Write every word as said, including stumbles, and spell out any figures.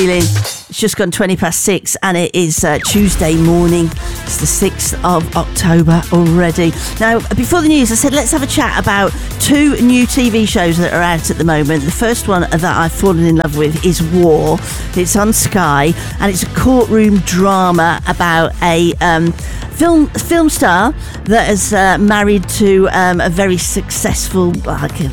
feeling? It's just gone twenty past six and it is uh, Tuesday morning. It's the sixth of October already. Now, before the news, I said let's have a chat about two new T V shows that are out at the moment. The first one that I've fallen in love with is War. It's on Sky and it's a courtroom drama about a um, film film star that is uh, married to um, a very successful, like a